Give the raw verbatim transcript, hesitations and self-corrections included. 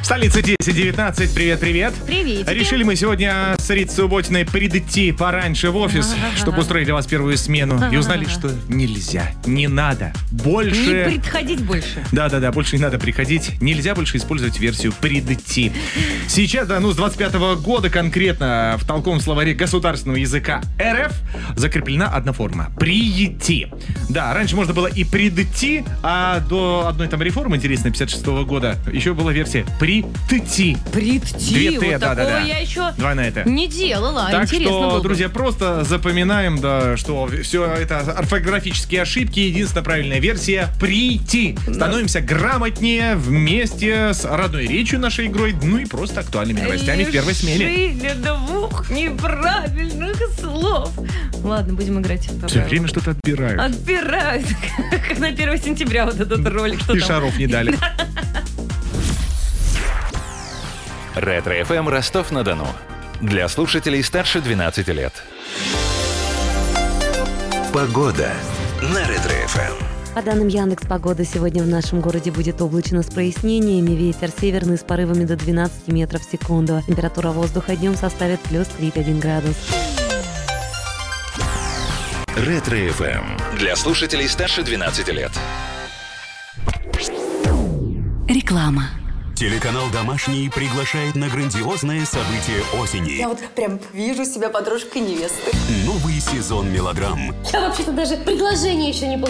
Столица десять девятнадцать. Привет-привет. Привет. Решили мы сегодня с Рит Субботиной прийти пораньше в офис, чтобы устроить для вас первую смену. И узнали, что нельзя, не надо больше... Не приходить больше. Да-да-да, больше не надо приходить. Нельзя больше использовать версию «прийти». Сейчас, да, ну, с двадцать пятого года конкретно в толковом словаре государственного языка эр эф закреплена одна форма – «прийти». Да, раньше можно было и «придти», а до одной там реформы, интересной, пятьдесят шестого года, еще была версия «придти». Придти. Две «т», вот да, такого да, да. я еще Двойная «т». не делала. Так Интересно что, было бы. друзья, просто запоминаем, да, что все это орфографические ошибки. Единственная правильная версия – «прийти». Становимся грамотнее вместе с родной речью нашей игрой, ну и просто актуальными новостями в первой смене. Лишили двух неправильных слов. Ладно, будем играть. Все время что-то отбирают. Отбирают. Как на первое сентября вот этот ролик. Что И там? шаров не дали. Ретро-эф эм Ростов-на-Дону. Для слушателей старше двенадцати лет. Погода на Ретро-эф эм. По данным Яндекс.Погоды, сегодня в нашем городе будет облачно с прояснениями. Ветер северный с порывами до двенадцати метров в секунду. Температура воздуха днем составит плюс тридцать один градус. Ретро-эф эм. Для слушателей старше двенадцати лет. Реклама. Телеканал «Домашний» приглашает на грандиозное событие осени. Я вот прям вижу себя подружкой невесты. Новый сезон мелодрам. Я вообще-то даже предложение еще не получила.